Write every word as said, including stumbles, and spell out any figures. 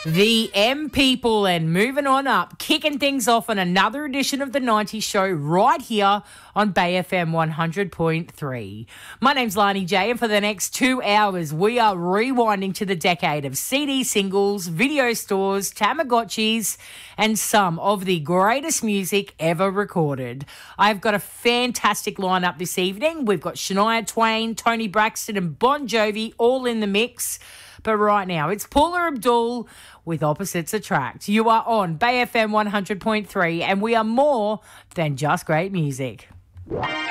The M People and moving on up, kicking things off on another edition of the nineties show right here on Bay F M one hundred point three. My name's Lani J, and for the next two hours we are rewinding to the decade of C D singles, video stores, Tamagotchis and some of the greatest music ever recorded. I've got a fantastic lineup this evening. We've got Shania Twain, Tony Braxton and Bon Jovi all in the mix. But right now, it's Paula Abdul with Opposites Attract. You are on Bay F M one hundred point three, and we are more than just great music.